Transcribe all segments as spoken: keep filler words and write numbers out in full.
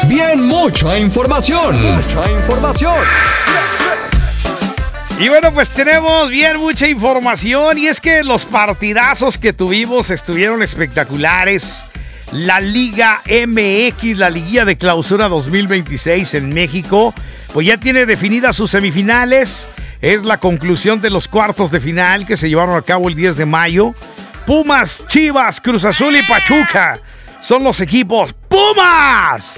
Bien, mucha información. Mucha información. Y bueno, pues tenemos bien mucha información y es que los partidazos que tuvimos estuvieron espectaculares. La Liga M X, la liguilla de clausura dos mil veintiséis en México, pues ya tiene definidas sus semifinales. Es la conclusión de los cuartos de final que se llevaron a cabo el diez de mayo. Pumas, Chivas, Cruz Azul y Pachuca son los equipos. ¡Pumas!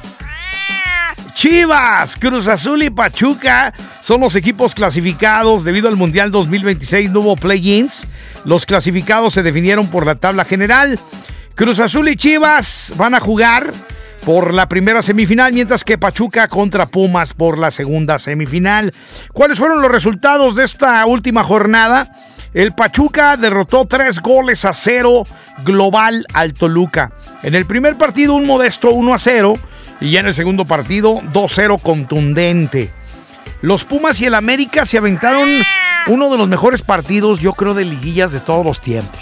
Chivas, Cruz Azul y Pachuca son los equipos clasificados. Debido al Mundial dos mil veintiséis no hubo play-ins. Los clasificados se definieron por la tabla general. Cruz Azul y Chivas van a jugar por la primera semifinal, mientras que Pachuca contra Pumas por la segunda semifinal. ¿Cuáles fueron los resultados de esta última jornada? El Pachuca derrotó tres goles a cero global al Toluca. En el primer partido un modesto uno a cero y ya en el segundo partido dos cero contundente. Los Pumas y el América se aventaron uno de los mejores partidos, yo creo, de liguillas de todos los tiempos.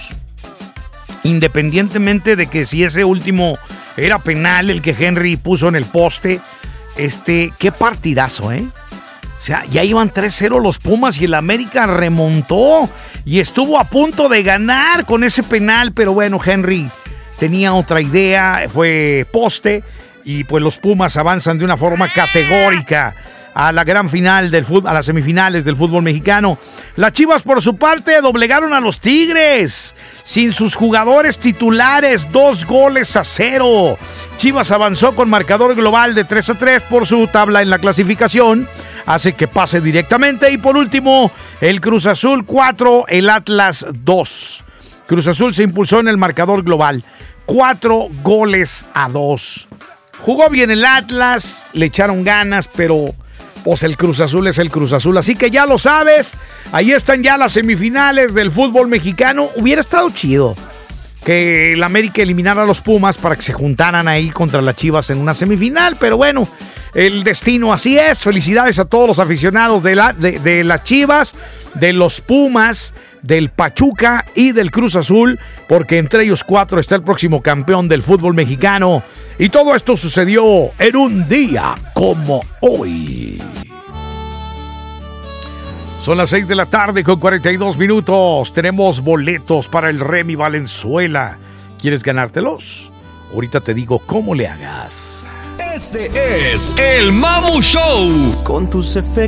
Independientemente de que si ese último era penal, el que Henry puso en el poste, este, qué partidazo, ¿eh? O sea, ya iban tres cero los Pumas y el América remontó y estuvo a punto de ganar con ese penal, pero bueno, Henry tenía otra idea, fue poste y pues los Pumas avanzan de una forma categórica a la gran final del fútbol, a las semifinales del fútbol mexicano. Las Chivas, por su parte, doblegaron a los Tigres sin sus jugadores titulares, dos goles a cero. Chivas avanzó con marcador global de tres a tres por su tabla en la clasificación, hace que pase directamente. Y por último, el Cruz Azul cuatro, el Atlas dos. Cruz Azul se impulsó en el marcador global, cuatro goles a dos. Jugó bien el Atlas, le echaron ganas, pero pues el Cruz Azul es el Cruz Azul. Así que ya lo sabes, ahí están ya las semifinales del fútbol mexicano. Hubiera estado chido que el América eliminara a los Pumas para que se juntaran ahí contra las Chivas en una semifinal, pero bueno, el destino así es. Felicidades a todos los aficionados de, la, de, de las Chivas, de los Pumas, del Pachuca y del Cruz Azul, porque entre ellos cuatro está el próximo campeón del fútbol mexicano. Y todo esto sucedió en un día como hoy. Son las seis de la tarde con cuarenta y dos minutos. Tenemos boletos para el Remy Valenzuela. ¿Quieres ganártelos? Ahorita te digo cómo le hagas. Este es el Mamu Show. Con tus efectos.